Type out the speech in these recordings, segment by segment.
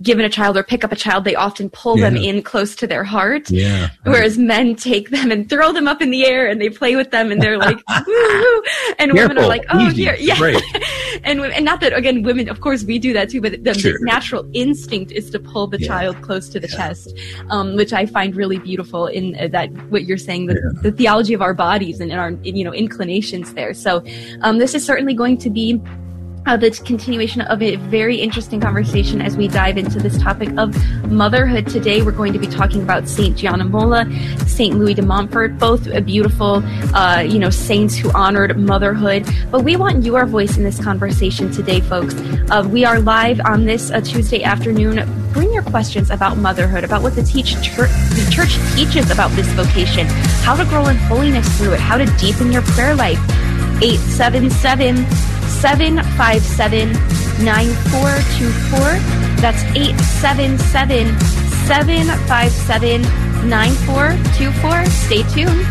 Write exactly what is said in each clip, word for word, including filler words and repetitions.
given a child or pick up a child, they often pull yeah. them in close to their heart. Yeah. Whereas men take them and throw them up in the air and they play with them and they're like, woo. And Careful. Women are like, oh, Easy. here. Yeah. Right. and, and not that, again, women, of course, we do that too, but the, sure. the natural instinct is to pull the yeah. child close to the yeah. chest, um, which I find really beautiful in uh, that, what you're saying, the, yeah. the theology of our bodies and, and our, you know, inclinations there. So um, this is certainly going to be Uh, the continuation of a very interesting conversation as we dive into this topic of motherhood. Today, we're going to be talking about Saint Gianna Molla, Saint Louis de Montfort, both beautiful, uh, you know, saints who honored motherhood. But we want your voice in this conversation today, folks. Uh, we are live on this uh, Tuesday afternoon. Bring your questions about motherhood, about what the, teach church, the church teaches about this vocation, how to grow in holiness through it, how to deepen your prayer life. eight seven seven, seven five seven, nine four two four. That's eight seven seven, seven five seven, nine four two four. Stay tuned.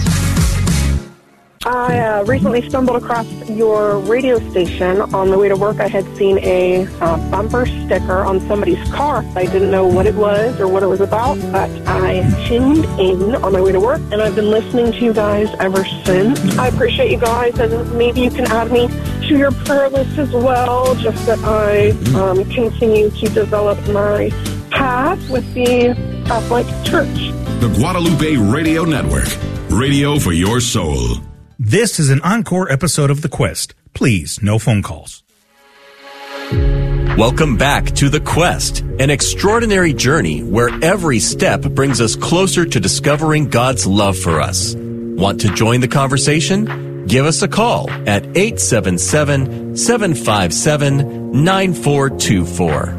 I uh, recently stumbled across your radio station. On the way to work, I had seen a uh, bumper sticker on somebody's car. I didn't know what it was or what it was about, but I tuned in on my way to work, and I've been listening to you guys ever since. I appreciate you guys, and maybe you can add me to your prayer list as well, just that I um, continue to develop my path with the Catholic Church. The Guadalupe Radio Network, radio for your soul. This is an encore episode of The Quest. Please, no phone calls. Welcome back to The Quest, an extraordinary journey where every step brings us closer to discovering God's love for us. Want to join the conversation? Give us a call at eight seven seven, seven five seven, nine four two four.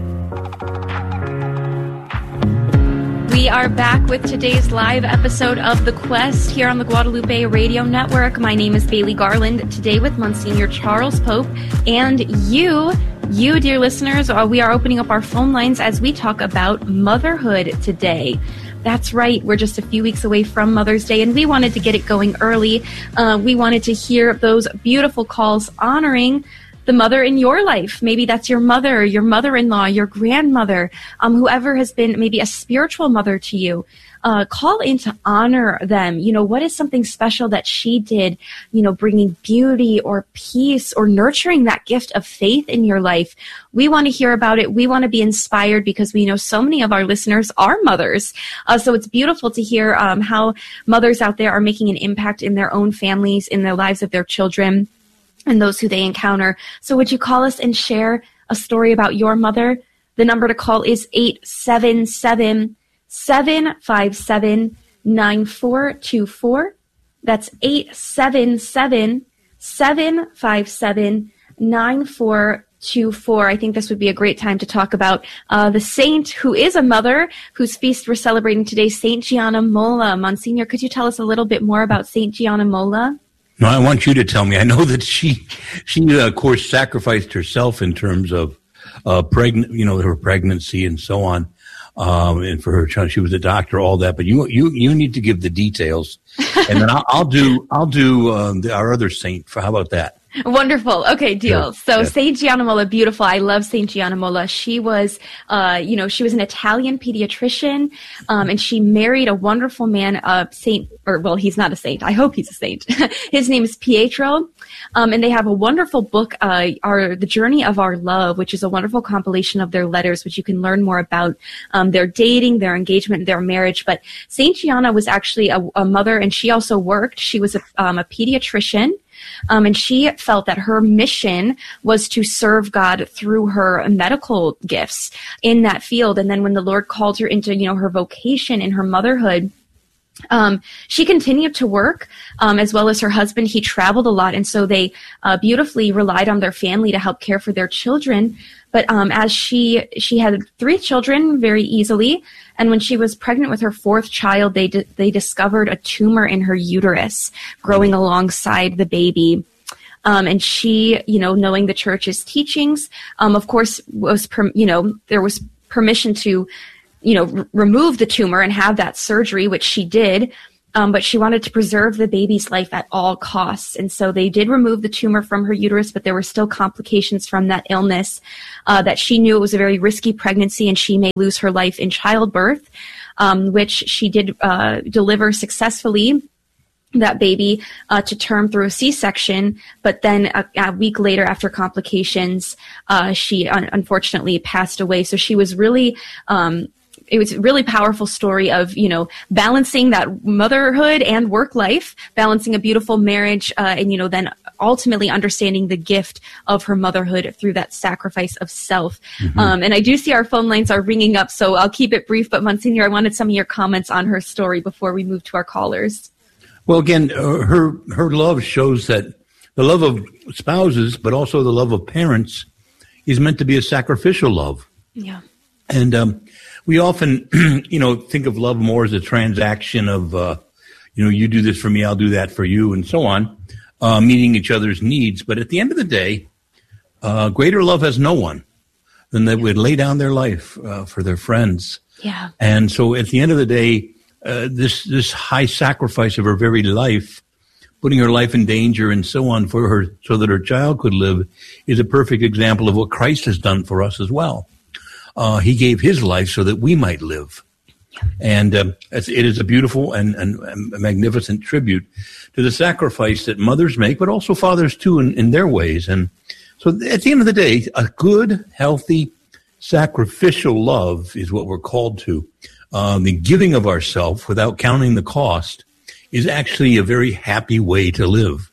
We are back with today's live episode of The Quest here on the Guadalupe Radio Network. My name is Bailey Garland, today with Monsignor Charles Pope. And you, you dear listeners, uh, we are opening up our phone lines as we talk about motherhood today. That's right. We're just a few weeks away from Mother's Day, and we wanted to get it going early. Uh, we wanted to hear those beautiful calls honoring the mother in your life. Maybe that's your mother, your mother-in-law, your grandmother, um, whoever has been maybe a spiritual mother to you. Uh, call in to honor them. You know, what is something special that she did, you know, bringing beauty or peace or nurturing that gift of faith in your life? We want to hear about it. We want to be inspired because we know so many of our listeners are mothers. Uh, so it's beautiful to hear um, how mothers out there are making an impact in their own families, in the lives of their children, and those who they encounter. So would you call us and share a story about your mother? The number to call is eight seven seven, seven five seven, nine four two four. That's eight seven seven, seven five seven, nine four two four. I think this would be a great time to talk about uh, the saint who is a mother, whose feast we're celebrating today, Saint Gianna Molla. Monsignor, could you tell us a little bit more about Saint Gianna Molla? No, I want you to tell me. I know that she, she uh, of course, sacrificed herself in terms of uh, pregnant, you know, her pregnancy and so on, um, and for her child, she was a doctor, all that. But you, you, you need to give the details, and then I'll, I'll do, I'll do um, the, our other saint. For how about that? Wonderful. Okay, deal. Sure. So Yeah. Saint Gianna Molla, beautiful. I love Saint Gianna Molla. She was, uh, you know, she was an Italian pediatrician, um, and she married a wonderful man, uh, Saint, or well, he's not a saint. I hope he's a saint. His name is Pietro, um, and they have a wonderful book, uh, our The Journey of Our Love, which is a wonderful compilation of their letters, which you can learn more about um, their dating, their engagement, their marriage. But Saint Gianna was actually a, a mother, and she also worked. She was a, um, a pediatrician. Um, and she felt that her mission was to serve God through her medical gifts in that field. And then when the Lord called her into, you know, her vocation in her motherhood, Um, she continued to work, um, as well as her husband. He traveled a lot, and so they uh, beautifully relied on their family to help care for their children. But um, as she she had three children very easily, and when she was pregnant with her fourth child, they di- they discovered a tumor in her uterus growing alongside the baby. Um, and she, you know, knowing the church's teachings, um, of course, was per- you know there was permission to, you know, r- remove the tumor and have that surgery, which she did. Um, but she wanted to preserve the baby's life at all costs. And so they did remove the tumor from her uterus, but there were still complications from that illness, uh, that she knew it was a very risky pregnancy and she may lose her life in childbirth, um, which she did uh, deliver successfully, that baby uh, to term through a C-section. But then a, a week later, after complications, uh, she un- unfortunately passed away. So she was really... Um, It was a really powerful story of, you know, balancing that motherhood and work life, balancing a beautiful marriage, uh, and, you know, then ultimately understanding the gift of her motherhood through that sacrifice of self. Mm-hmm. Um, and I do see our phone lines are ringing up, so I'll keep it brief. But Monsignor, I wanted some of your comments on her story before we move to our callers. Well, again, uh, her her love shows that the love of spouses, but also the love of parents, is meant to be a sacrificial love. Yeah. And um, we often, you know, think of love more as a transaction of, uh, you know, you do this for me, I'll do that for you, and so on, uh, meeting each other's needs. But at the end of the day, uh, greater love has no one than they would lay down their life uh, for their friends. Yeah. And so at the end of the day, uh, this this high sacrifice of her very life, putting her life in danger and so on for her, so that her child could live, is a perfect example of what Christ has done for us as well. Uh, he gave his life so that we might live. And uh, it is a beautiful and, and, and magnificent tribute to the sacrifice that mothers make, but also fathers too in, in their ways. And so at the end of the day, a good, healthy, sacrificial love is what we're called to. Uh, the giving of ourselves without counting the cost is actually a very happy way to live.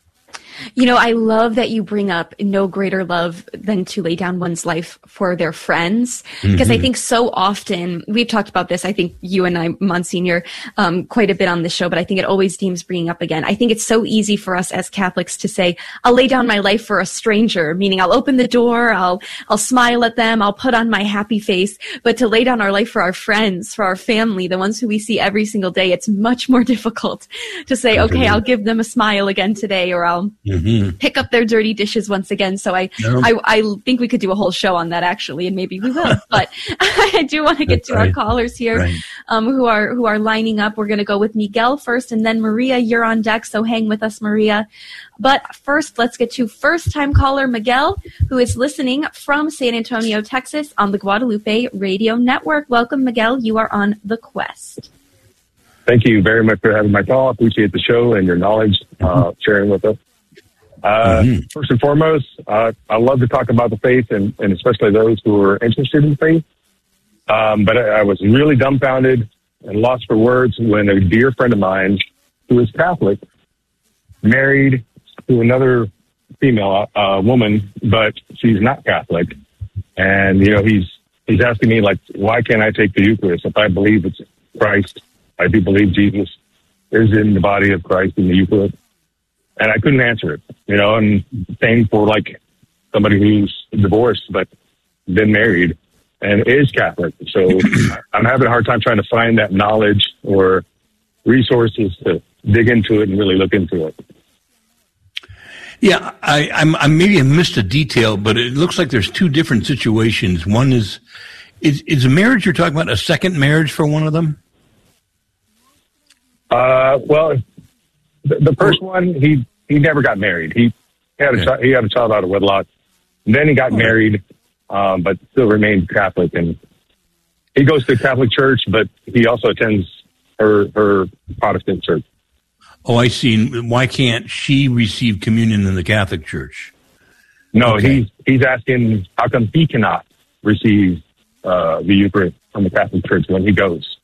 You know, I love that you bring up no greater love than to lay down one's life for their friends. Because mm-hmm. I think so often, we've talked about this, I think you and I, Monsignor, um, quite a bit on the show, but I think it always deems bringing up again. I think it's so easy for us as Catholics to say, I'll lay down my life for a stranger, meaning I'll open the door, I'll, I'll smile at them, I'll put on my happy face. But to lay down our life for our friends, for our family, the ones who we see every single day, it's much more difficult to say, okay, I'll give them a smile again today, or I'll Mm-hmm. pick up their dirty dishes once again. So I, no. I, I think we could do a whole show on that actually, and maybe we will. But I do want to get That's to right. our callers here, right. um, who are who are lining up. We're going to go with Miguel first, and then Maria. You're on deck, so hang with us, Maria. But first, let's get to first-time caller Miguel, who is listening from San Antonio, Texas, on the Guadalupe Radio Network. Welcome, Miguel. You are on The Quest. Thank you very much for having my call. I appreciate the show and your knowledge uh, sharing with us. Uh, mm-hmm. First and foremost, uh, I love to talk about the faith, and, and especially those who are interested in faith. Um, but I, I was really dumbfounded and lost for words when a dear friend of mine, who is Catholic, married to another female uh, woman, but she's not Catholic. And, you know, he's he's asking me, like, why can't I take the Eucharist? If I believe it's Christ, I do believe Jesus is in the body of Christ in the Eucharist. And I couldn't answer it, you know, and same for like somebody who's divorced but been married and is Catholic. So I'm having a hard time trying to find that knowledge or resources to dig into it and really look into it. Yeah, I, I'm, I maybe I missed a detail, but it looks like there's two different situations. One is, is, is a marriage you're talking about a second marriage for one of them? Uh, well, the, the first one, he, he never got married. He had a, yeah. he had a child out of wedlock. And then he got married, um, but still remained Catholic. And he goes to Catholic church, but he also attends her, her Protestant church. Oh, I see. Why can't she receive communion in the Catholic Church? No, okay. he's he's asking how come he cannot receive uh, the Eucharist from the Catholic Church when he goes.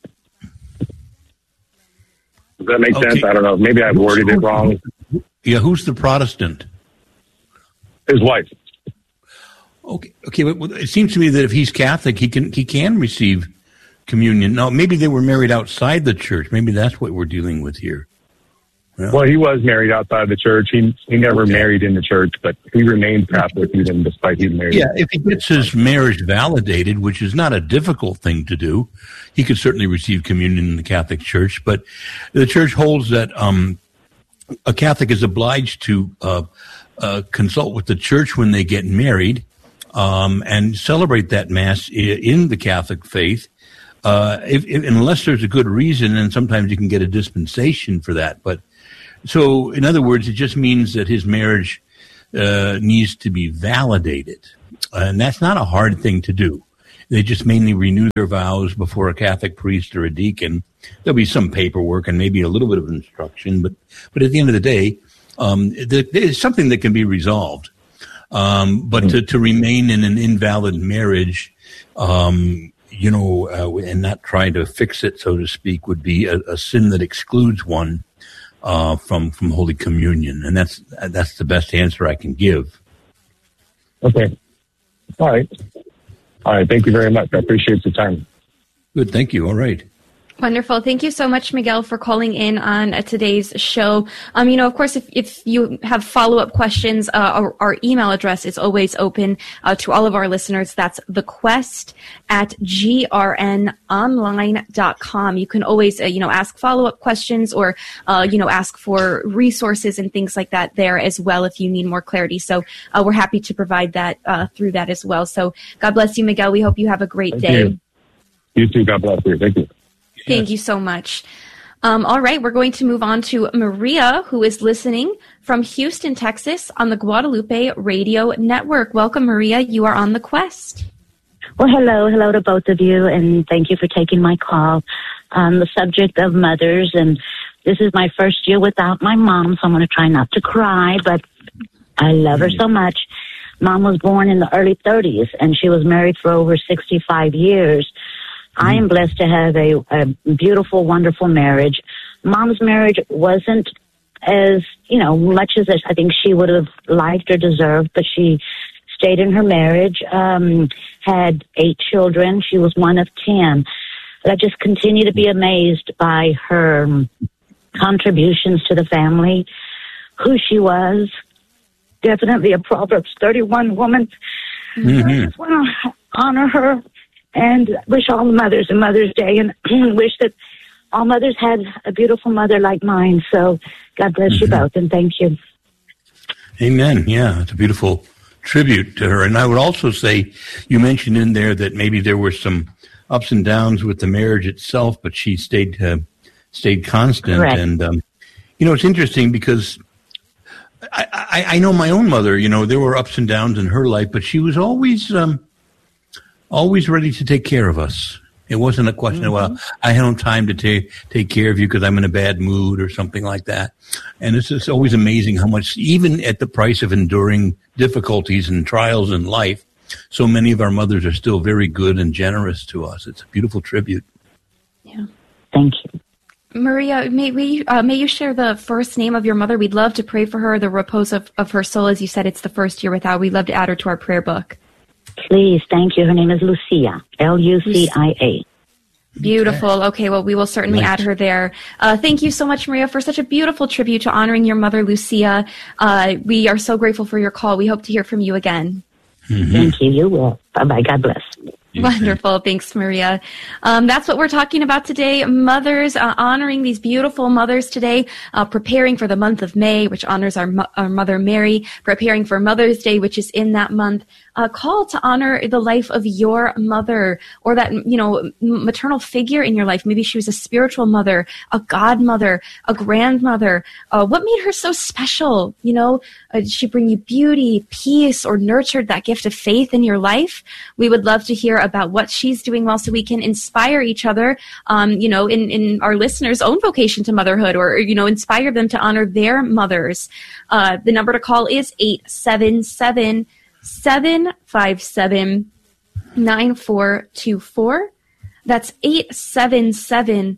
Does that make okay. sense? I don't know. Maybe I've worded it wrong. Yeah, who's the Protestant? His wife. Okay. Okay. Well, it seems to me that if he's Catholic, he can he can receive communion. Now, maybe they were married outside the church. Maybe that's what we're dealing with here. Well, well, he was married outside the church. He he never okay. married in the church, but he remained Catholic even despite being married. Yeah, if he gets his marriage validated, which is not a difficult thing to do, he could certainly receive communion in the Catholic Church. But the church holds that um, a Catholic is obliged to uh, uh, consult with the church when they get married um, and celebrate that Mass in the Catholic faith. uh, if, if, unless there's a good reason, and sometimes you can get a dispensation for that. But so, in other words, it just means that his marriage uh, needs to be validated, and that's not a hard thing to do. They just mainly renew their vows before a Catholic priest or a deacon. There'll be some paperwork and maybe a little bit of instruction, but but at the end of the day, um, there's something that can be resolved. Um, but to, to remain in an invalid marriage, um, you know, uh, and not try to fix it, so to speak, would be a, a sin that excludes one uh, from from Holy Communion, and that's that's the best answer I can give. Okay. All right. All right. Thank you very much. I appreciate the time. Good. Thank you. All right. Wonderful. Thank you so much, Miguel, for calling in on uh, today's show. Um, you know, of course, if, if you have follow-up questions, uh, our, our email address is always open uh, to all of our listeners. That's thequest at g r n online dot com. You can always, uh, you know, ask follow-up questions or, uh, you know, ask for resources and things like that there as well if you need more clarity. So uh, we're happy to provide that uh, through that as well. So God bless you, Miguel. We hope you have a great Thank day. You. you too. God bless you. Thank you. Thank you so much. Um, all right, we're going to move on to Maria, who is listening from Houston, Texas, on the Guadalupe Radio Network. Welcome, Maria. You are on The Quest. Well, hello. Hello to both of you, and thank you for taking my call on the subject of mothers. And this is my first year without my mom, so I'm going to try not to cry, but I love her so much. Mom was born in the early thirties, and she was married for over sixty-five years. I am blessed to have a, a beautiful, wonderful marriage. Mom's marriage wasn't as, you know, much as I think she would have liked or deserved, but she stayed in her marriage, um, had eight children. She was one of ten. But I just continue to be amazed by her contributions to the family, who she was. Definitely a Proverbs thirty-one woman. Mm-hmm. I just want to honor her and wish all the mothers a Mother's Day, and wish that all mothers had a beautiful mother like mine. So God bless mm-hmm. you both, and thank you. Amen. Yeah, it's a beautiful tribute to her. And I would also say, you mentioned in there that maybe there were some ups and downs with the marriage itself, but she stayed uh, stayed constant. Correct. And, um, you know, it's interesting because I, I, I know my own mother, you know, there were ups and downs in her life, but she was always... Um, always ready to take care of us. It wasn't a question mm-hmm. of, well, I had no time to take take care of you because I'm in a bad mood or something like that. And it's just always amazing how much, even at the price of enduring difficulties and trials in life, so many of our mothers are still very good and generous to us. It's a beautiful tribute. Yeah. Thank you. Maria, may we uh, may you share the first name of your mother? We'd love to pray for her, the repose of, of her soul. As you said, it's the first year without. We'd love to add her to our prayer book. Please, thank you. Her name is Lucia, L U C I A. Beautiful. Okay, well, we will certainly nice. add her there. Uh, thank you so much, Maria, for such a beautiful tribute to honoring your mother, Lucia. Uh, we are so grateful for your call. We hope to hear from you again. Mm-hmm. Thank you. You will. Bye-bye. God bless. Wonderful. Thanks, Maria. Um, that's what we're talking about today. Mothers, uh, honoring these beautiful mothers today, uh, preparing for the month of May, which honors our, mo- our mother Mary, preparing for Mother's Day, which is in that month. A call to honor the life of your mother, or that, you know, maternal figure in your life. Maybe she was a spiritual mother, a godmother, a grandmother. Uh, what made her so special? You know, uh, did she bring you beauty, peace, or nurtured that gift of faith in your life? We would love to hear about what she's doing well, so we can inspire each other, um, you know, in, in our listeners' own vocation to motherhood, or, you know, inspire them to honor their mothers. Uh, the number to call is eight seven seven, seven five seven, nine four two four. That's eight seven seven,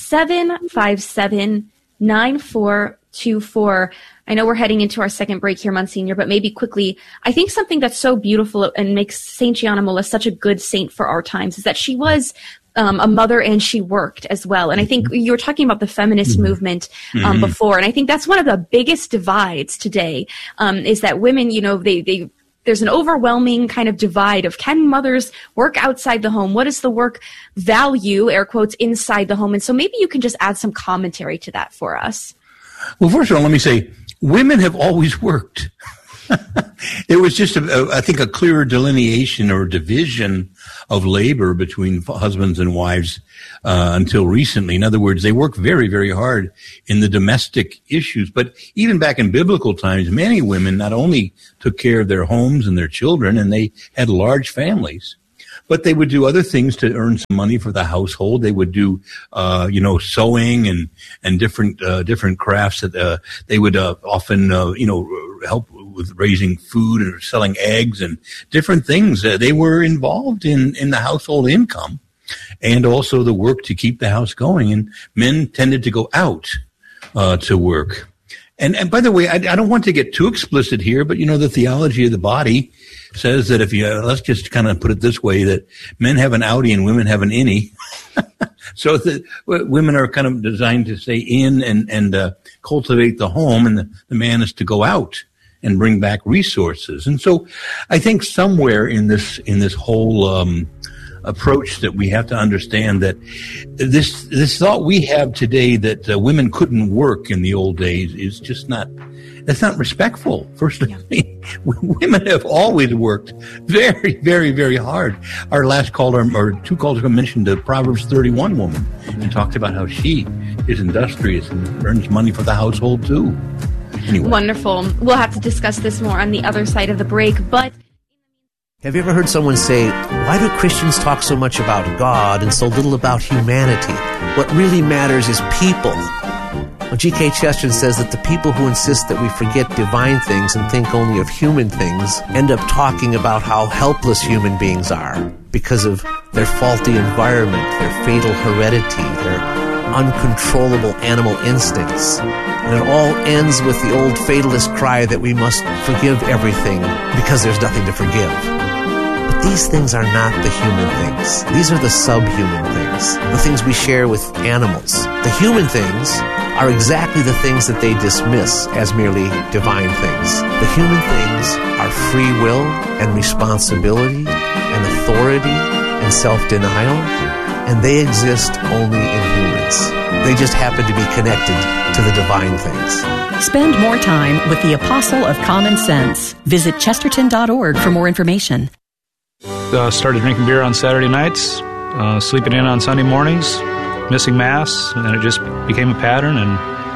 seven five seven, nine four two four. I know we're heading into our second break here, Monsignor, but maybe quickly, I think something that's so beautiful and makes Saint Gianna Molla such a good saint for our times is that she was um, a mother and she worked as well. And I think you were talking about the feminist mm-hmm. movement um, mm-hmm. before, and I think that's one of the biggest divides today, um, is that women, you know, they, they there's an overwhelming kind of divide of, can mothers work outside the home? What is the work value, air quotes, inside the home? And so maybe you can just add some commentary to that for us. Well, first of all, let me say, women have always worked. It was just, a, I think, a clearer delineation or division of labor between husbands and wives uh, until recently. In other words, they work very, very hard in the domestic issues. But even back in biblical times, many women not only took care of their homes and their children, and they had large families, but they would do other things to earn some money for the household. They would do, uh, you know, sewing and, and different, uh, different crafts that, uh, they would, uh, often, uh, you know, help with raising food and selling eggs and different things. Uh, they were involved in, in the household income and also the work to keep the house going. And men tended to go out, uh, to work. And, and by the way, I, I don't want to get too explicit here, but you know, the theology of the body says that if you, uh, let's just kind of put it this way, that men have an outie and women have an innie. So that w- women are kind of designed to stay in and, and, uh, cultivate the home, and the, the man is to go out and bring back resources. And so I think somewhere in this, in this whole, um, approach that we have to understand that this, this thought we have today that uh, women couldn't work in the old days is just not, that's not respectful. First of all, women have always worked very, very, very hard. Our last caller, or two callers ago, mentioned the Proverbs thirty-one woman and talked about how she is industrious and earns money for the household too. Anyway. Wonderful. We'll have to discuss this more on the other side of the break, but have you ever heard someone say, why do Christians talk so much about God and so little about humanity? What really matters is people. Well, G K Chesterton says that the people who insist that we forget divine things and think only of human things end up talking about how helpless human beings are because of their faulty environment, their fatal heredity, their uncontrollable animal instincts. And it all ends with the old fatalist cry that we must forgive everything because there's nothing to forgive. But these things are not the human things. These are the subhuman things, the things we share with animals. The human things are exactly the things that they dismiss as merely divine things. The human things are free will and responsibility and authority and self-denial, and they exist only in humans. They just happen to be connected to the divine things. Spend more time with the Apostle of Common Sense. Visit Chesterton dot org for more information. Uh, started drinking beer on Saturday nights, uh, sleeping in on Sunday mornings, missing Mass, and it just became a pattern and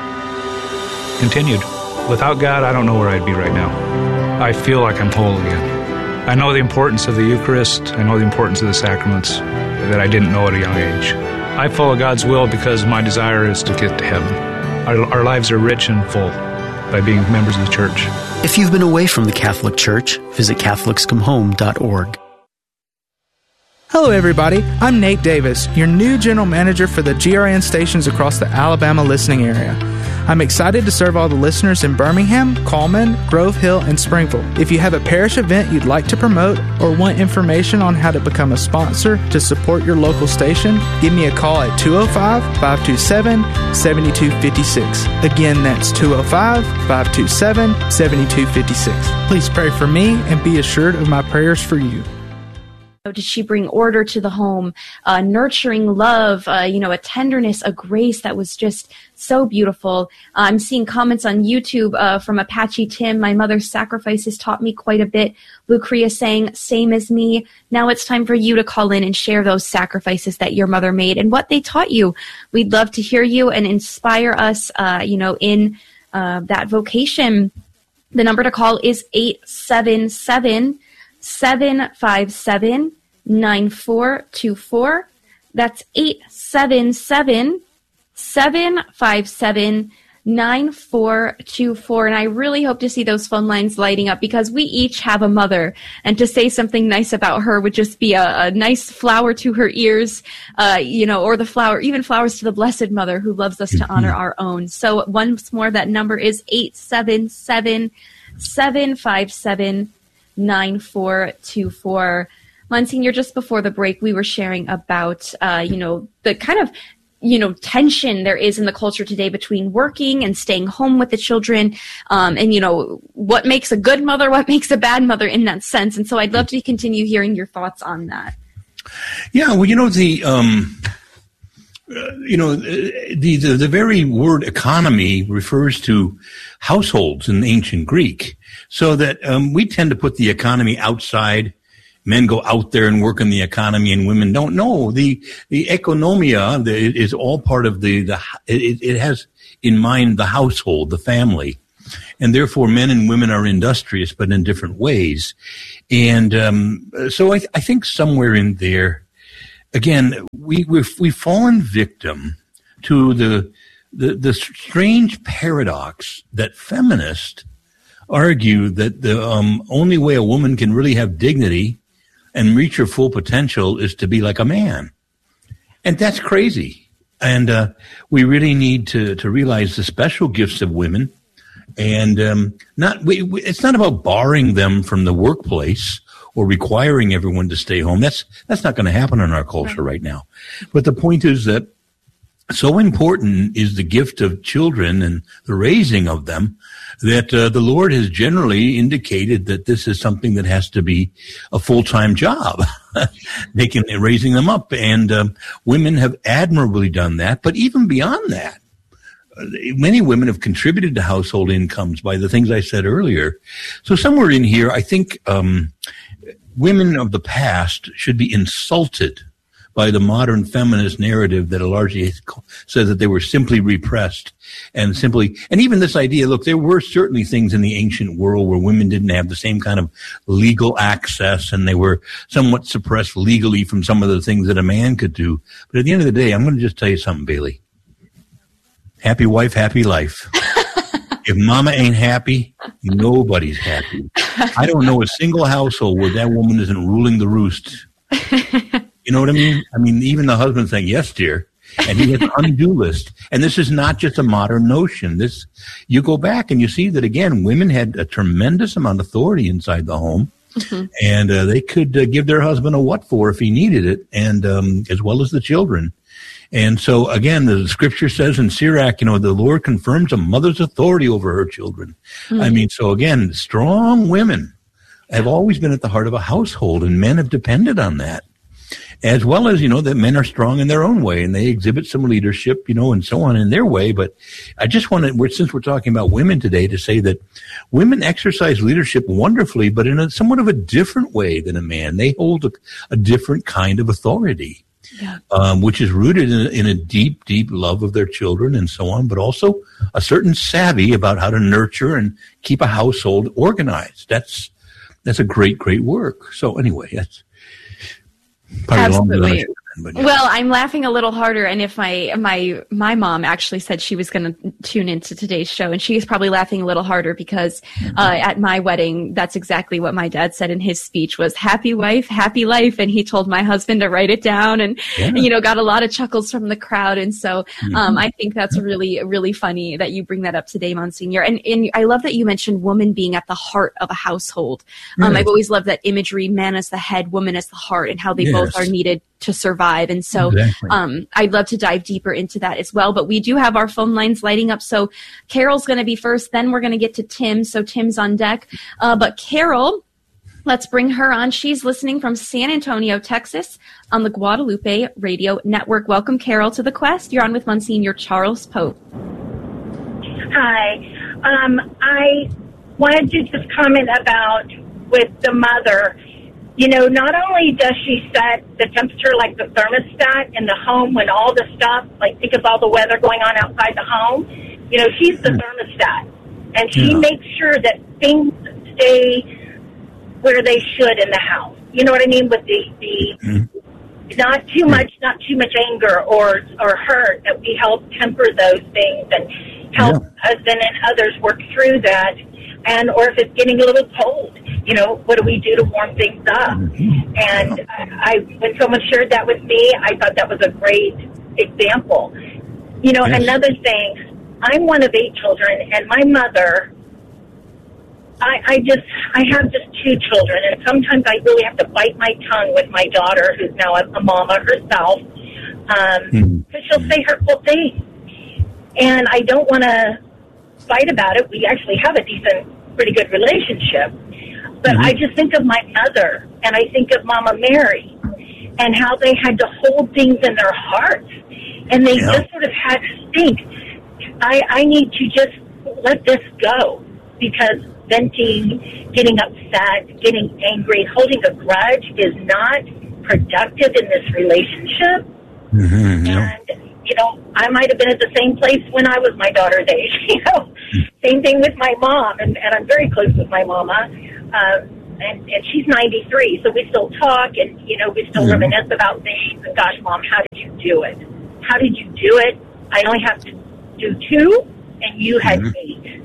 continued. Without God, I don't know where I'd be right now. I feel like I'm whole again. I know the importance of the Eucharist. I know the importance of the sacraments that I didn't know at a young age. I follow God's will because my desire is to get to heaven. Our, our lives are rich and full by being members of the Church. If you've been away from the Catholic Church, visit Catholics Come Home dot org. Hello, everybody. I'm Nate Davis, your new general manager for the G R N stations across the Alabama listening area. I'm excited to serve all the listeners in Birmingham, Coleman, Grove Hill, and Springfield. If you have a parish event you'd like to promote or want information on how to become a sponsor to support your local station, give me a call at two oh five, five two seven, seven two five six. Again, that's two oh five, five two seven, seven two five six. Please pray for me and be assured of my prayers for you. Did she bring order to the home, uh, nurturing love, uh, you know, a tenderness, a grace that was just so beautiful. Uh, I'm seeing comments on YouTube uh, from Apache Tim. My mother's sacrifices taught me quite a bit. Lucrea saying, same as me. Now it's time for you to call in and share those sacrifices that your mother made and what they taught you. We'd love to hear you and inspire us, uh, you know, in uh, that vocation. The number to call is eight seven seven, seven five seven, nine four two four. That's eight seven seven, seven five seven, nine four two four. And I really hope to see those phone lines lighting up because we each have a mother. And to say something nice about her would just be a, a nice flower to her ears, uh, you know, or the flower, even flowers to the Blessed Mother who loves us to honor our own. So once more, that number is eight seven seven, seven five seven, nine four two four. Monsignor, just before the break, we were sharing about, uh, you know, the kind of, you know, tension there is in the culture today between working and staying home with the children, um, and, you know, what makes a good mother, what makes a bad mother in that sense. And so I'd love to continue hearing your thoughts on that. Yeah, well, you know, the um, uh, you know, the, the the very word economy refers to households in ancient Greek, so that um, we tend to put the economy outside. Men go out there and work in the economy, and women don't. No, the the economia the, is all part of the the. It, it has in mind the household, the family, and therefore men and women are industrious, but in different ways. And um, so I, I think somewhere in there, again, we we've, we've fallen victim to the, the the strange paradox that feminists argue that the um, only way a woman can really have dignity and reach her full potential is to be like a man. And that's crazy. And uh, we really need to, to realize the special gifts of women. And um, not we, we, it's not about barring them from the workplace or requiring everyone to stay home. That's that's not going to happen in our culture right now. But the point is that so important is the gift of children and the raising of them that uh, the Lord has generally indicated that this is something that has to be a full-time job, making raising them up. And um, women have admirably done that. But even beyond that, many women have contributed to household incomes by the things I said earlier. So somewhere in here, I think um, women of the past should be insulted by the modern feminist narrative that largely says that they were simply repressed and simply, and even this idea, look, there were certainly things in the ancient world where women didn't have the same kind of legal access and they were somewhat suppressed legally from some of the things that a man could do. But at the end of the day, I'm going to just tell you something, Bailey. Happy wife, happy life. If mama ain't happy, nobody's happy. I don't know a single household where that woman isn't ruling the roost. You know what I mean? I mean, even the husband saying, yes, dear. And he has an undue list. And this is not just a modern notion. This, you go back and you see that, again, women had a tremendous amount of authority inside the home. Mm-hmm. And uh, they could uh, give their husband a what for if he needed it, and um, as well as the children. And so, again, the scripture says in Sirach, you know, the Lord confirms a mother's authority over her children. Mm-hmm. I mean, so again, strong women have always been at the heart of a household, and men have depended on that. As well as, you know, that men are strong in their own way and they exhibit some leadership, you know, and so on in their way. But I just want to, since we're talking about women today, to say that women exercise leadership wonderfully, but in a somewhat of a different way than a man. They hold a, a different kind of authority, yeah. um, which is rooted in, in a deep, deep love of their children and so on, but also a certain savvy about how to nurture and keep a household organized. That's, that's a great, great work. So anyway, that's, absolutely. But yeah. Well, I'm laughing a little harder, and if my my my mom actually said she was going to tune into today's show, and she's probably laughing a little harder because mm-hmm. uh, at my wedding, that's exactly what my dad said in his speech was "happy wife, happy life," and he told my husband to write it down, and yeah. you know, got a lot of chuckles from the crowd, and so mm-hmm. um, I think that's really really funny that you bring that up today, Monsignor, and and I love that you mentioned woman being at the heart of a household. Um, yes. I've always loved that imagery, man as the head, woman as the heart, and how they yes. both are needed to survive. And so exactly. um, I'd love to dive deeper into that as well. But we do have our phone lines lighting up. So Carol's going to be first. Then we're going to get to Tim. So Tim's on deck. Uh, but Carol, let's bring her on. She's listening from San Antonio, Texas on the Guadalupe Radio Network. Welcome, Carol, to The Quest. You're on with Monsignor Charles Pope. Hi. Um, I wanted to just comment about with the mother. You know, not only does she set the temperature like the thermostat in the home when all the stuff, like think of all the weather going on outside the home, you know, she's the thermostat. And she yeah. makes sure that things stay where they should in the house. You know what I mean? With the, the mm-hmm. not too much, not too much anger or, or hurt, that we help temper those things and help yeah. husband and others work through that. And, or if it's getting a little cold, you know, what do we do to warm things up? And I, when someone shared that with me, I thought that was a great example. You know, yes. another thing, I'm one of eight children, and my mother, I, I just, I have just two children, and sometimes I really have to bite my tongue with my daughter, who's now a, a mama herself, because um, mm-hmm. she'll say hurtful things. And I don't want to fight about it. We actually have a decent, pretty good relationship. But mm-hmm. I just think of my mother, and I think of Mama Mary, and how they had to hold things in their hearts. And they Yeah. just sort of had to think, I, I need to just let this go, because venting, getting upset, getting angry, holding a grudge is not productive in this relationship. Mm-hmm, yeah. And, you know, I might have been at the same place when I was my daughter's age, you know. Same thing with my mom, and, and I'm very close with my mama. Uh, and, and she's ninety-three, so we still talk, and, you know, we still mm-hmm. reminisce about things. And, gosh, Mom, how did you do it? How did you do it? I only have to do two, and you had mm-hmm. eight.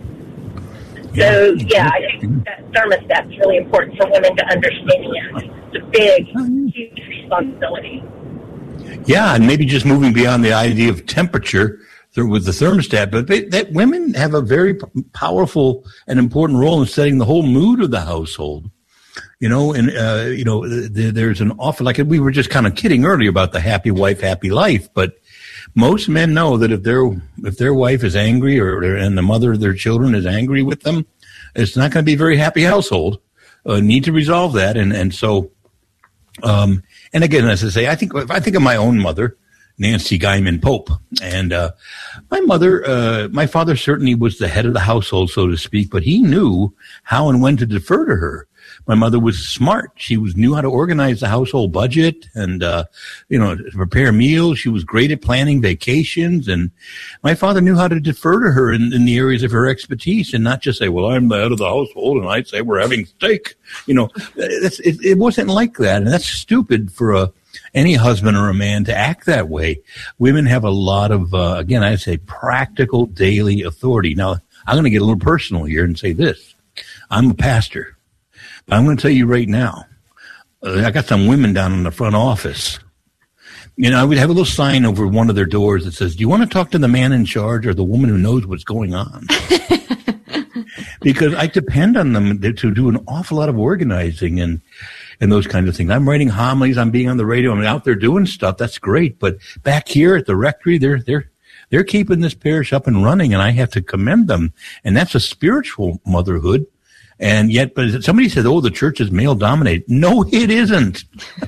So, yeah, I think that thermostat's really important for women to understand. It's a big, huge responsibility. Yeah, and maybe just moving beyond the idea of temperature with the thermostat, but they, that women have a very p- powerful and important role in setting the whole mood of the household. You know, and, uh, you know, th- there's an awful, like we were just kind of kidding earlier about the happy wife, happy life, but most men know that if their, if their wife is angry or, and the mother of their children is angry with them, it's not going to be a very happy household. Uh, need to resolve that. And, and so, um, and again, as I say, I think, I think of my own mother, Nancy Guyman Pope. And, uh, my mother, uh, my father certainly was the head of the household, so to speak, but he knew how and when to defer to her. My mother was smart. She was knew how to organize the household budget and, uh, you know, prepare meals. She was great at planning vacations. And my father knew how to defer to her in, in the areas of her expertise and not just say, well, I'm the head of the household and I'd say we're having steak. You know, it's, it, it wasn't like that. And that's stupid for a, any husband or a man to act that way. Women have a lot of, uh, again, I'd say practical daily authority. Now, I'm going to get a little personal here and say this. I'm a pastor. I'm going to tell you right now, uh, I got some women down in the front office. You know, I would have a little sign over one of their doors that says, do you want to talk to the man in charge or the woman who knows what's going on? Because I depend on them to do an awful lot of organizing and, and those kinds of things. I'm writing homilies. I'm being on the radio. I'm out there doing stuff. That's great. But back here at the rectory, they're, they're, they're keeping this parish up and running, and I have to commend them. And that's a spiritual motherhood. And yet, but somebody said, oh, the church is male dominated. No, it isn't.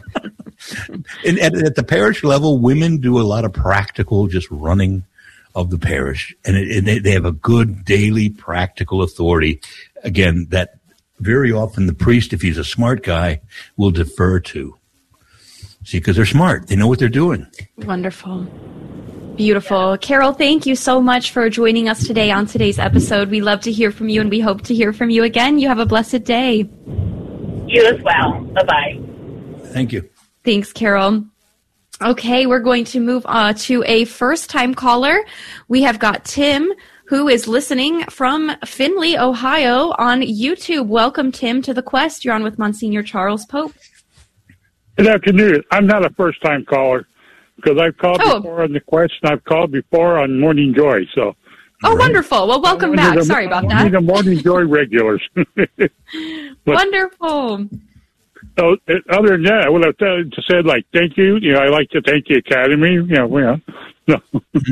And at, at the parish level, women do a lot of practical just running of the parish. And, it, and they, they have a good daily practical authority. Again, that very often the priest, if he's a smart guy, will defer to. See, because they're smart. They know what they're doing. Wonderful. Beautiful. Carol, thank you so much for joining us today on today's episode. We love to hear from you, and we hope to hear from you again. You have a blessed day. You as well. Bye-bye. Thank you. Thanks, Carol. Okay, we're going to move uh, to a first-time caller. We have got Tim, who is listening from Findlay, Ohio on YouTube. Welcome, Tim, to The Quest. You're on with Monsignor Charles Pope. Good afternoon. I'm not a first-time caller, because I've called oh. before on The Quest, and I've called before on Morning Joy. So, oh, right. Wonderful. Well, welcome back. The, Sorry about I'm that. the Morning Joy regulars. But, wonderful. So, other than that, I would have to said, like, thank you. You know, I like to thank the Academy. You know, you know. No,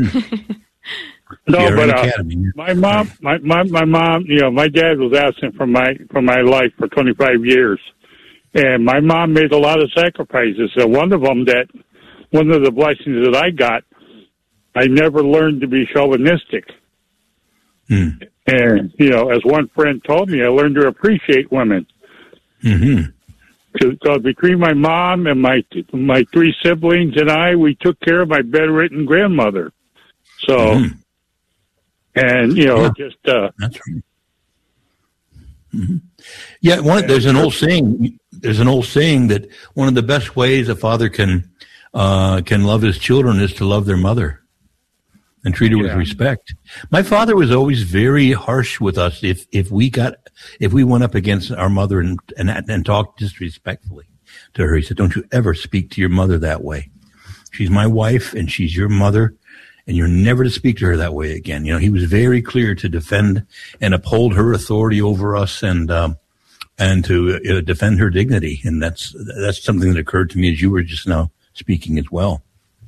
no but uh, my mom, my, my my mom, you know, my dad was absent from my from my life for twenty-five years, and my mom made a lot of sacrifices. And one of them that. One of the blessings that I got, I never learned to be chauvinistic. Hmm. And, you know, as one friend told me, I learned to appreciate women. Mm-hmm. Because between my mom and my my three siblings and I, we took care of my bedridden grandmother. So, mm-hmm. and, you know, yeah. just... Uh, That's right. Mm-hmm. Yeah, one, there's an old saying, there's an old saying that one of the best ways a father can... Uh, can love his children is to love their mother and treat her yeah. with respect. My father was always very harsh with us if, if we got, if we went up against our mother and, and, and talked disrespectfully to her. He said, don't you ever speak to your mother that way. She's my wife and she's your mother and you're never to speak to her that way again. You know, he was very clear to defend and uphold her authority over us and, um, and to uh, defend her dignity. And that's, that's something that occurred to me as you were just now speaking as well.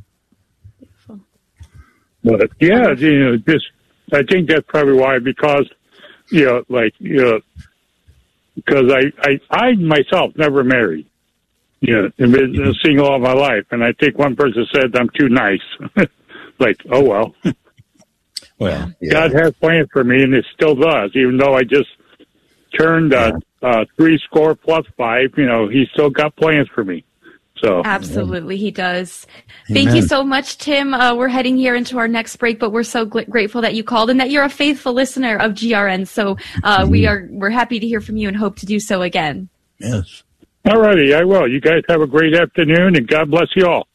But yeah, you know, just I think that's probably why, because you know, like you know, because I, I I myself never married, you know, and been mm-hmm. single all my life, and I think one person said I'm too nice. like, oh, well. Well, yeah. God has plans for me, and it still does, even though I just turned uh, uh, three score plus five. You know, He's still got plans for me. So absolutely, He does. Thank Amen. you so much, Tim. Uh, we're heading here into our next break, but we're so gl- grateful that you called and that you're a faithful listener of G R N. So uh, we are we're happy to hear from you and hope to do so again. Yes. All righty, I will. You guys have a great afternoon, and God bless you all.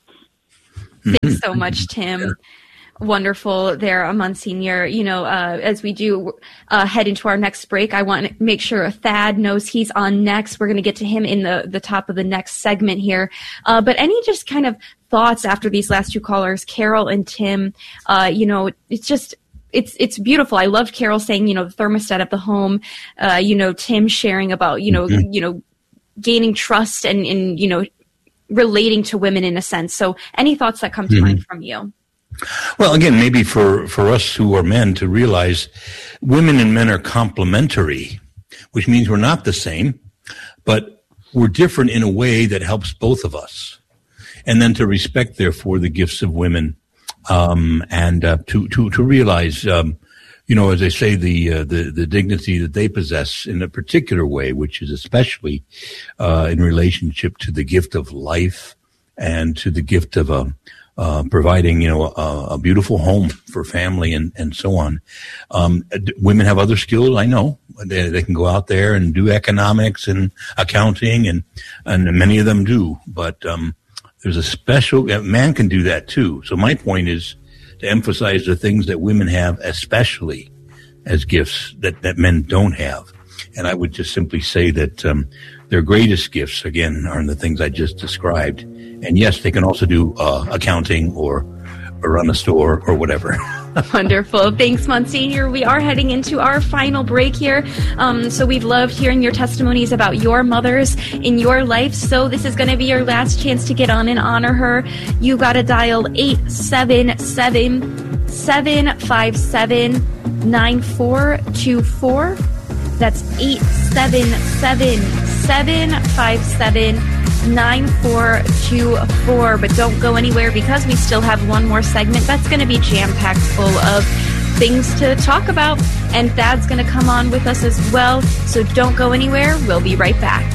Thanks so much, Tim. Wonderful there, Monsignor. You know, uh, as we do uh, head into our next break, I want to make sure Thad knows he's on next. We're going to get to him in the, the top of the next segment here. Uh, but any just kind of thoughts after these last two callers, Carol and Tim? Uh, you know, it's just... It's it's beautiful. I loved Carol saying, you know, the thermostat of the home. Uh, you know, Tim sharing about, you know, mm-hmm. you know, gaining trust and, and, you know, relating to women in a sense. So any thoughts that come to mm-hmm. mind from you? Well, again, maybe for, for us who are men to realize women and men are complementary, which means we're not the same, but we're different in a way that helps both of us. And then to respect, therefore, the gifts of women. Um, and, uh, to, to, to realize, um, you know, as I say, the, uh, the, the dignity that they possess in a particular way, which is especially, uh, in relationship to the gift of life and to the gift of, uh, uh, providing, you know, a, a beautiful home for family and, and so on. Um, women have other skills. I know they, they can go out there and do economics and accounting and, and many of them do, but, um, there's a special, man can do that too. So my point is to emphasize the things that women have, especially as gifts that, that men don't have. And I would just simply say that um, their greatest gifts, again, are in the things I just described. And yes, they can also do uh, accounting or, or run a store or whatever. Wonderful. Thanks, Monsignor. We are heading into our final break here. Um, so we've loved hearing your testimonies about your mothers in your life. So this is going to be your last chance to get on and honor her. You got to dial eight seven seven, seven five seven, nine four two four. That's eight seven seven, seven five seven, nine four two four. But don't go anywhere because we still have one more segment that's going to be jam-packed full of things to talk about. And Thad's going to come on with us as well. So don't go anywhere. We'll be right back.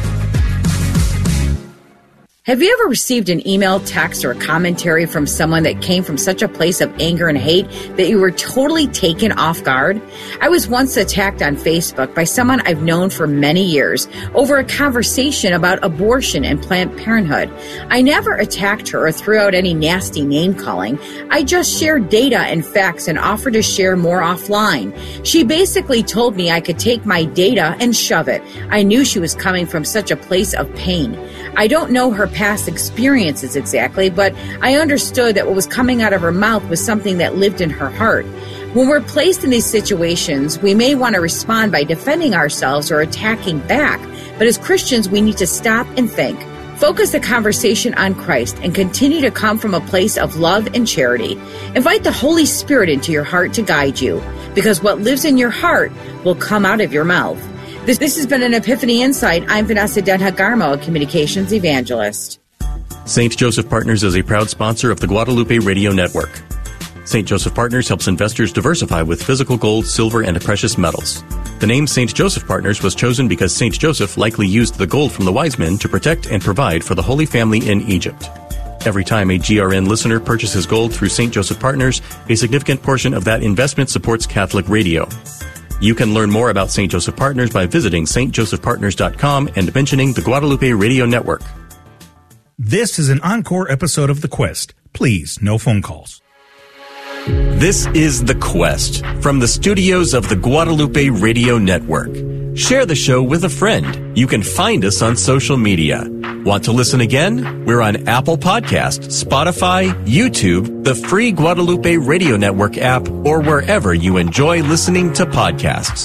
Have you ever received an email, text, or a commentary from someone that came from such a place of anger and hate that you were totally taken off guard? I was once attacked on Facebook by someone I've known for many years over a conversation about abortion and Planned Parenthood. I never attacked her or threw out any nasty name-calling. I just shared data and facts and offered to share more offline. She basically told me I could take my data and shove it. I knew she was coming from such a place of pain. I don't know her past experiences exactly, but I understood that what was coming out of her mouth was something that lived in her heart. When we're placed in these situations, we may want to respond by defending ourselves or attacking back, but as Christians, we need to stop and think. Focus the conversation on Christ and continue to come from a place of love and charity. Invite the Holy Spirit into your heart to guide you, because what lives in your heart will come out of your mouth. This, this has been an Epiphany Insight. I'm Vanessa Denha-Garmo, a communications evangelist. Saint Joseph Partners is a proud sponsor of the Guadalupe Radio Network. Saint Joseph Partners helps investors diversify with physical gold, silver, and precious metals. The name Saint Joseph Partners was chosen because Saint Joseph likely used the gold from the wise men to protect and provide for the Holy Family in Egypt. Every time a G R N listener purchases gold through Saint Joseph Partners, a significant portion of that investment supports Catholic radio. You can learn more about Saint Joseph Partners by visiting s t joseph partners dot com and mentioning the Guadalupe Radio Network. This is an encore episode of The Quest. Please, no phone calls. This is The Quest from the studios of the Guadalupe Radio Network. Share the show with a friend. You can find us on social media. Want to listen again? We're on Apple Podcast, Spotify, YouTube, the free Guadalupe Radio Network app, or wherever you enjoy listening to podcasts.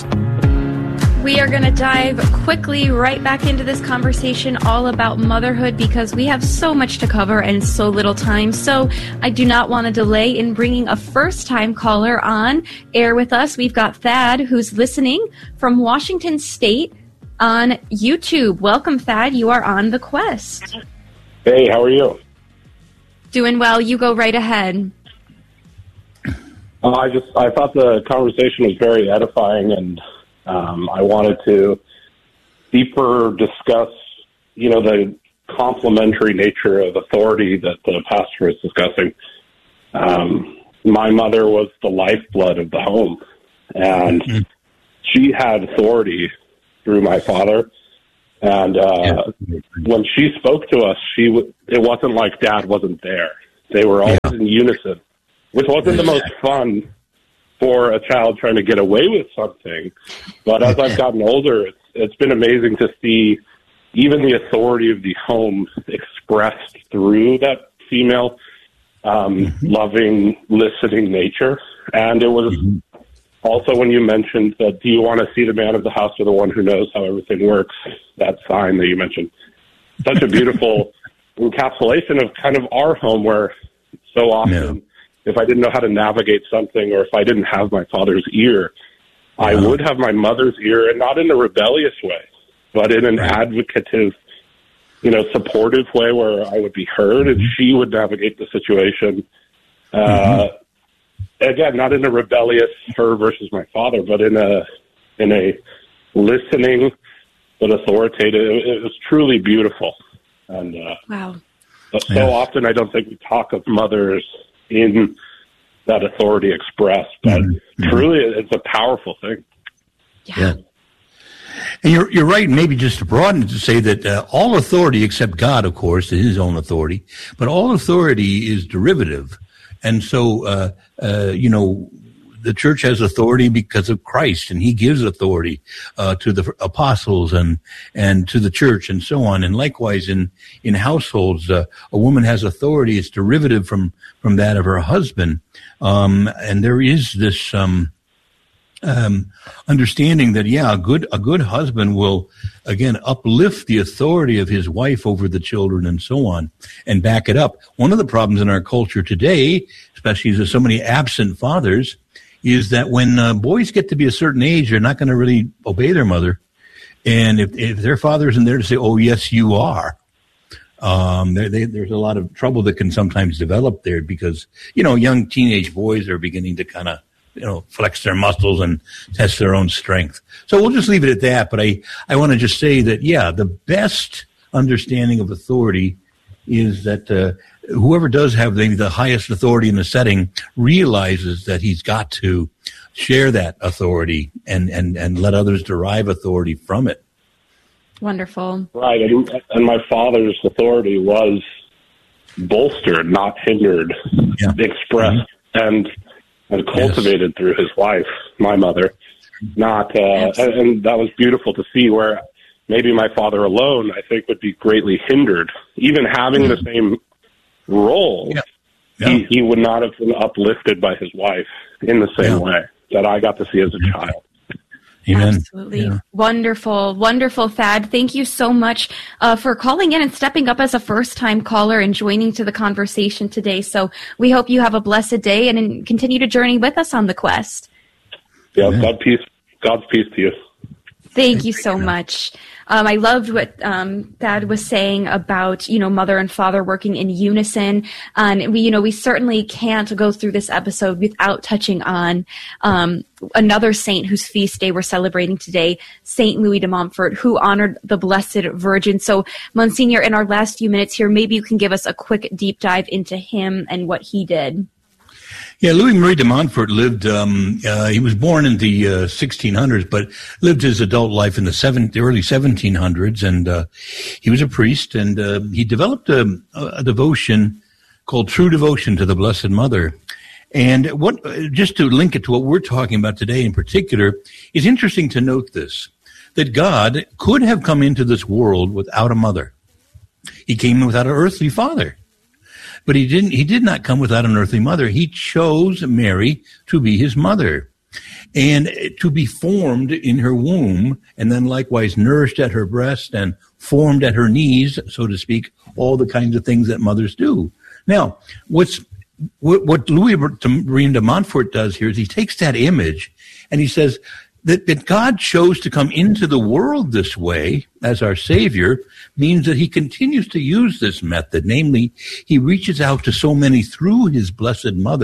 We are going to dive quickly right back into this conversation all about motherhood because we have so much to cover and so little time. So I do not want to delay in bringing a first-time caller on air with us. We've got Thad, who's listening from Washington State on YouTube. Welcome, Thad. You are on The Quest. Hey, how are you? Doing well. You go right ahead. Uh, I just I thought the conversation was very edifying, and um, I wanted to deeper discuss, you know, the complementary nature of authority that the pastor is discussing. Um, my mother was the lifeblood of the home, and mm-hmm. she had authority through my father. And uh, yeah. when she spoke to us, she w- it wasn't like Dad wasn't there. They were all yeah. in unison, which wasn't the most fun for a child trying to get away with something. But as I've gotten older, it's, it's been amazing to see even the authority of the home expressed through that female um, mm-hmm. loving, listening nature. And it was mm-hmm. also when you mentioned that, do you want to see the man of the house or the one who knows how everything works? That sign that you mentioned. Such a beautiful encapsulation of kind of our home, where so often yeah. if I didn't know how to navigate something, or if I didn't have my father's ear, yeah. I would have my mother's ear, and not in a rebellious way, but in an right. advocative, you know, supportive way where I would be heard, mm-hmm. and she would navigate the situation. Uh, mm-hmm. Again, not in a rebellious her versus my father, but in a in a listening but authoritative. It was truly beautiful. And uh, wow. so yeah. often I don't think we talk of mothers in that authority expressed, but mm-hmm. truly it's a powerful thing. Yeah. yeah. And you're you're right. Maybe just to broaden it, to say that uh, all authority, except God, of course, is His own authority, but all authority is derivative, and so uh, uh, you know the church has authority because of Christ, and He gives authority uh, to the apostles and and to the church, and so on. And likewise, in in households, uh, a woman has authority. It's derivative from from that of her husband, um, and there is this. Um, Um, understanding that, yeah, a good, a good husband will, again, uplift the authority of his wife over the children and so on, and back it up. One of the problems in our culture today, especially as there's so many absent fathers, is that when uh, boys get to be a certain age, they're not going to really obey their mother. And if, if their father isn't there to say, oh, yes, you are, um, they, they, there's a lot of trouble that can sometimes develop there, because, you know, young teenage boys are beginning to kind of, you know, flex their muscles and test their own strength. So we'll just leave it at that. But I, I want to just say that, yeah, the best understanding of authority is that uh, whoever does have the, the highest authority in the setting realizes that he's got to share that authority and, and, and let others derive authority from it. Wonderful. Right. And, and my father's authority was bolstered, not hindered, yeah. expressed, mm-hmm. and and cultivated yes. through his wife, my mother. Not, uh, and, and that was beautiful to see, where maybe my father alone, I think, would be greatly hindered. Even having mm. the same role, yeah. Yeah. He, he would not have been uplifted by his wife in the same yeah. way that I got to see as a child. Amen. Absolutely. Yeah. Wonderful. Wonderful, Thad. Thank you so much uh, for calling in and stepping up as a first-time caller and joining to the conversation today. So we hope you have a blessed day and, and continue to journey with us on the quest. Yeah, God peace. God's peace to you. Thank you so much. Um, I loved what um, Thad was saying about, you know, mother and father working in unison. And we, you know, we certainly can't go through this episode without touching on um, another saint whose feast day we're celebrating today, Saint Louis de Montfort, who honored the Blessed Virgin. So, Monsignor, in our last few minutes here, maybe you can give us a quick deep dive into him and what he did. Yeah, Louis Marie de Montfort lived, um, uh, he was born in the uh, sixteen hundreds, but lived his adult life in the, seven, the early seventeen hundreds, and uh, he was a priest, and uh, he developed a, a devotion called True Devotion to the Blessed Mother. And what, just to link it to what we're talking about today in particular, it's interesting to note this, that God could have come into this world without a mother. He came without an earthly father. But he didn't, he did not come without an earthly mother. He chose Mary to be his mother and to be formed in her womb, and then likewise nourished at her breast and formed at her knees, so to speak, all the kinds of things that mothers do. Now, what's, what, what Louis Marie de Montfort does here is he takes that image and he says that, that God chose to come into the world this way as our Savior means that he continues to use this method. Namely, he reaches out to so many through his Blessed Mother.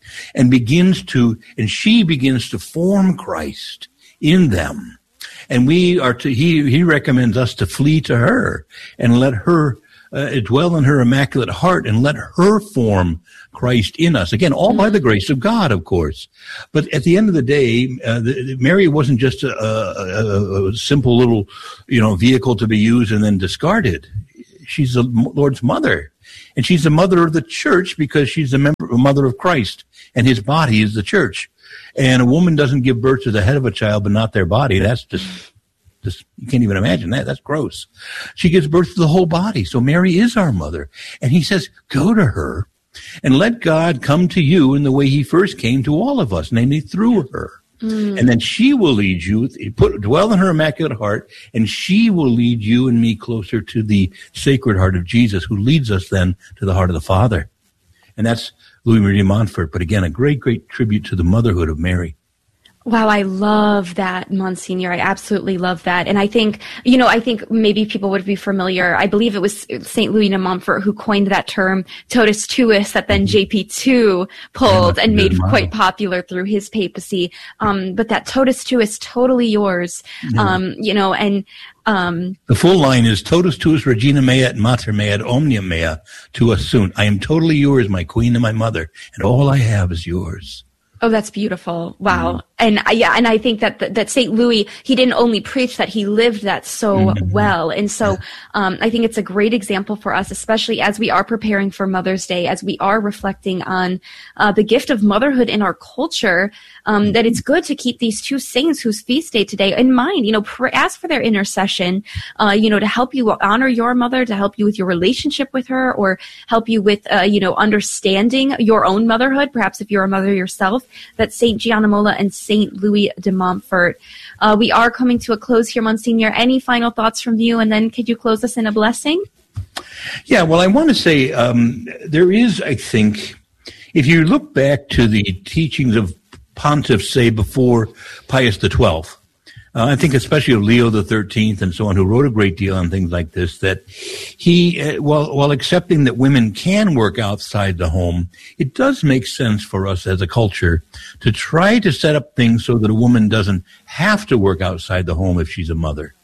and begins to, and she begins to form Christ in them. And we are to, he, he recommends us to flee to her and let her uh, dwell in her immaculate heart and let her form Christ in us. Again, all by the grace of God, of course. But at the end of the day, uh, the, Mary wasn't just a, a, a simple little, you know, vehicle to be used and then discarded. She's the Lord's mother. And she's the mother of the church because she's the member, mother of Christ, and his body is the church. And a woman doesn't give birth to the head of a child, but not their body. That's just, just, you can't even imagine that. That's gross. She gives birth to the whole body. So Mary is our mother. And he says, go to her and let God come to you in the way he first came to all of us, namely through her. Mm. And then she will lead you, put, dwell in her immaculate heart, and she will lead you and me closer to the sacred heart of Jesus, who leads us then to the heart of the Father. And that's Louis Marie de Montfort, but again, a great, great tribute to the motherhood of Mary. Wow, I love that, Monsignor. I absolutely love that. And I think, you know, I think maybe people would be familiar. I believe it was Saint Louis de Montfort who coined that term, totus tuus, that then J P two pulled and made quite popular through his papacy. Um, but that totus tuus, totally yours. Yeah. Um, you know, and, um, the full line is totus tuus regina mea et mater mea et omnia mea tuus sunt. I am totally yours, my queen and my mother, and all I have is yours. Oh, that's beautiful. Wow. Mm-hmm. And uh, yeah, and I think that, that, that Saint Louis, he didn't only preach that, he lived that so mm-hmm. well. And so, um, I think it's a great example for us, especially as we are preparing for Mother's Day, as we are reflecting on, uh, the gift of motherhood in our culture, um, mm-hmm. that it's good to keep these two saints whose feast day today in mind, you know, pr- ask for their intercession, uh, you know, to help you honor your mother, to help you with your relationship with her, or help you with, uh, you know, understanding your own motherhood, perhaps if you're a mother yourself. That's Saint Gianna Molla and Saint Louis de Montfort. Uh, we are coming to a close here, Monsignor. Any final thoughts from you? And then could you close us in a blessing? Yeah, well, I want to say um, there is, I think, if you look back to the teachings of pontiffs, say, before Pius the twelfth, Uh, I think especially of Leo the thirteenth and so on, who wrote a great deal on things like this, that he, uh, while, while accepting that women can work outside the home, it does make sense for us as a culture to try to set up things so that a woman doesn't have to work outside the home if she's a mother.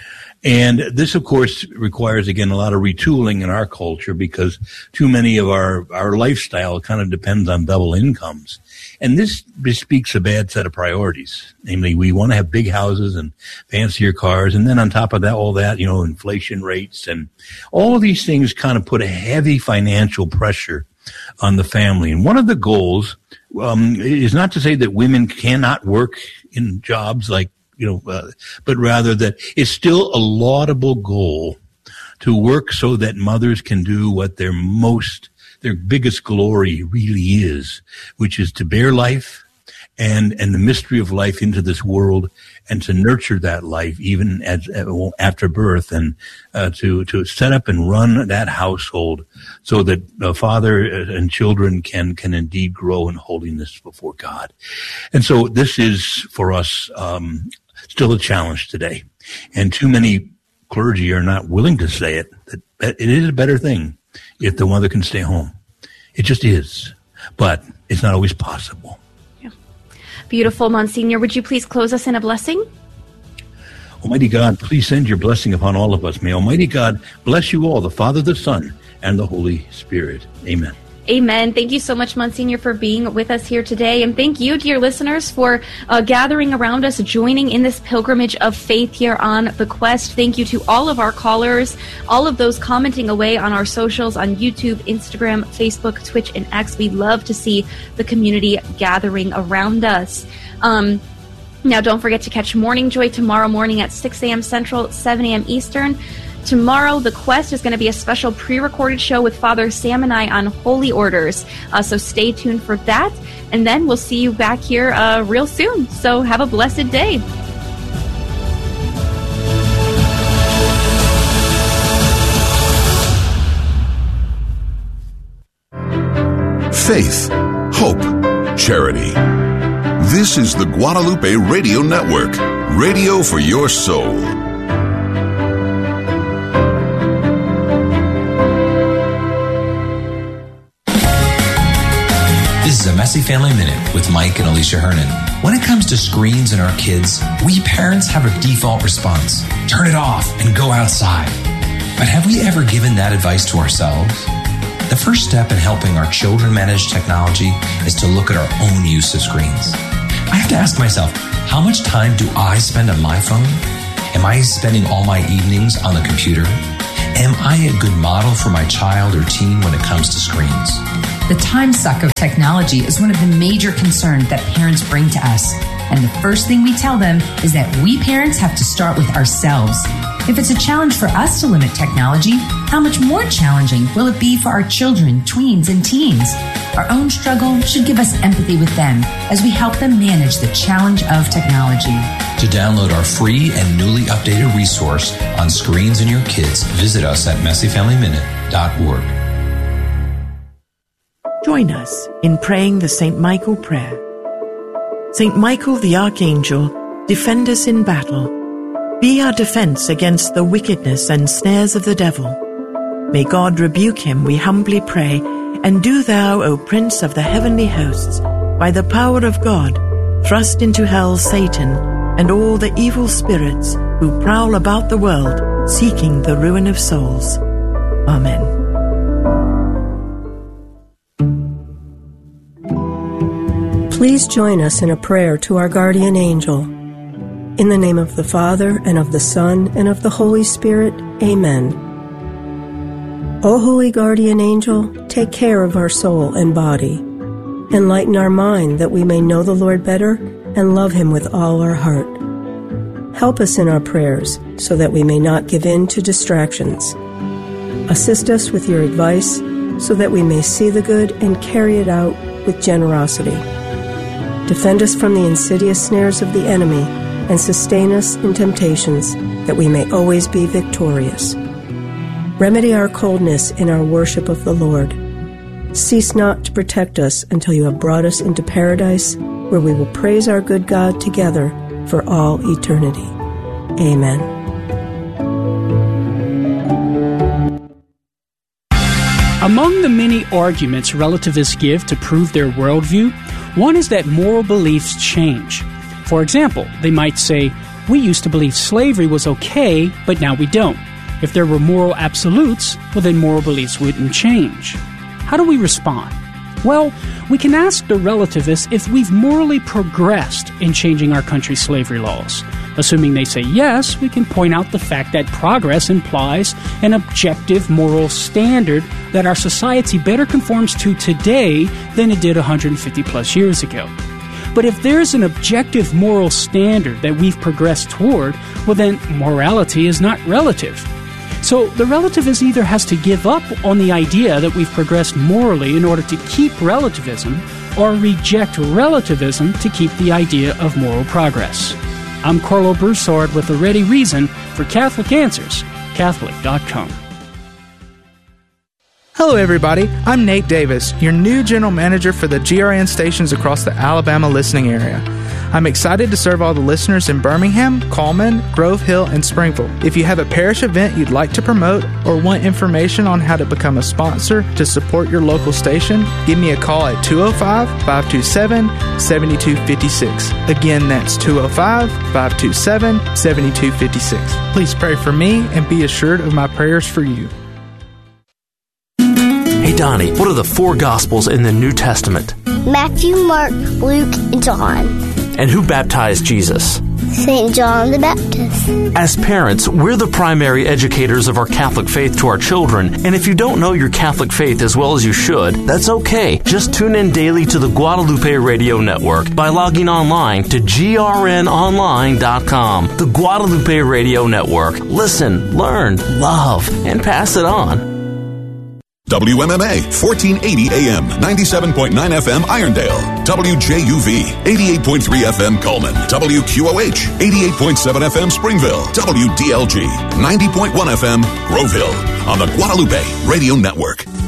And this, of course, requires, again, a lot of retooling in our culture because too many of our, our lifestyle kind of depends on double incomes. And this bespeaks a bad set of priorities. Namely, we want to have big houses and fancier cars. And then on top of that, all that, you know, inflation rates and all of these things kind of put a heavy financial pressure on the family. And one of the goals um, is not to say that women cannot work in jobs like, you know, uh, but rather that it's still a laudable goal to work so that mothers can do what their most, their biggest glory really is, which is to bear life and, and the mystery of life into this world and to nurture that life even as, after birth and, uh, to, to set up and run that household so that the father and children can, can indeed grow in holiness before God. And so this is for us, um, still a challenge today. And too many clergy are not willing to say it, that it is a better thing if the mother can stay home. It just is. But it's not always possible. Yeah. Beautiful, Monsignor. Would you please close us in a blessing? Almighty God, please send your blessing upon all of us. May Almighty God bless you all, the Father, the Son, and the Holy Spirit. Amen. Amen. Thank you so much, Monsignor, for being with us here today. And thank you, dear listeners, for uh, gathering around us, joining in this pilgrimage of faith here on The Quest. Thank you to all of our callers, all of those commenting away on our socials, on YouTube, Instagram, Facebook, Twitch, and X. We love to see the community gathering around us. Um, now, don't forget to catch Morning Joy tomorrow morning at six a.m. Central, seven a.m. Eastern. Tomorrow, The Quest is going to be a special pre-recorded show with Father Sam and I on holy orders. Uh, so stay tuned for that. And then we'll see you back here uh, real soon. So have a blessed day. Faith, hope, charity. This is the Guadalupe Radio Network, radio for your soul. This is a Messy Family Minute with Mike and Alicia Hernan. When it comes to screens and our kids, we parents have a default response. Turn it off and go outside. But have we ever given that advice to ourselves? The first step in helping our children manage technology is to look at our own use of screens. I have to ask myself, how much time do I spend on my phone? Am I spending all my evenings on the computer? Am I a good model for my child or teen when it comes to screens? The time suck of technology is one of the major concerns that parents bring to us. And the first thing we tell them is that we parents have to start with ourselves. If it's a challenge for us to limit technology, how much more challenging will it be for our children, tweens, and teens? Our own struggle should give us empathy with them as we help them manage the challenge of technology. To download our free and newly updated resource on screens and your kids, visit us at messy family minute dot org. Join us in praying the Saint Michael prayer. Saint Michael the Archangel, defend us in battle. Be our defense against the wickedness and snares of the devil. May God rebuke him, we humbly pray, and do thou, O Prince of the heavenly hosts, by the power of God, thrust into hell Satan and all the evil spirits who prowl about the world, seeking the ruin of souls. Amen. Please join us in a prayer to our guardian angel. In the name of the Father, and of the Son, and of the Holy Spirit, amen. O holy guardian angel, take care of our soul and body. Enlighten our mind that we may know the Lord better and love him with all our heart. Help us in our prayers so that we may not give in to distractions. Assist us with your advice so that we may see the good and carry it out with generosity. Defend us from the insidious snares of the enemy and sustain us in temptations that we may always be victorious. Remedy our coldness in our worship of the Lord. Cease not to protect us until you have brought us into paradise, where we will praise our good God together for all eternity. Amen. Among the many arguments relativists give to prove their worldview, one is that moral beliefs change. For example, they might say, we used to believe slavery was okay, but now we don't. If there were moral absolutes, well then moral beliefs wouldn't change. How do we respond? Well, we can ask the relativists if we've morally progressed in changing our country's slavery laws. Assuming they say yes, we can point out the fact that progress implies an objective moral standard that our society better conforms to today than it did one hundred fifty plus years ago. But if there's an objective moral standard that we've progressed toward, well then morality is not relative. So the relativist either has to give up on the idea that we've progressed morally in order to keep relativism, or reject relativism to keep the idea of moral progress. I'm Carlo Broussard with a ready reason for Catholic Answers, Catholic dot com. Hello, everybody. I'm Nate Davis, your new general manager for the G R N stations across the Alabama listening area. I'm excited to serve all the listeners in Birmingham, Coleman, Grove Hill, and Springfield. If you have a parish event you'd like to promote or want information on how to become a sponsor to support your local station, give me a call at two oh five, five two seven, seven two five six. Again, that's two oh five, five two seven, seven two five six. Please pray for me and be assured of my prayers for you. Hey, Donnie, what are the four Gospels in the New Testament? Matthew, Mark, Luke, and John. And who baptized Jesus? Saint John the Baptist. As parents, we're the primary educators of our Catholic faith to our children. And if you don't know your Catholic faith as well as you should, that's okay. Just tune in daily to the Guadalupe Radio Network by logging online to G R N online dot com. The Guadalupe Radio Network. Listen, learn, love, and pass it on. W M M A, fourteen eighty A M, ninety-seven point nine F M Irondale. W J U V, eighty-eight point three F M Coleman. W Q O H, eighty-eight point seven F M Springville. W D L G, ninety point one F M Grove Hill. On the Guadalupe Radio Network.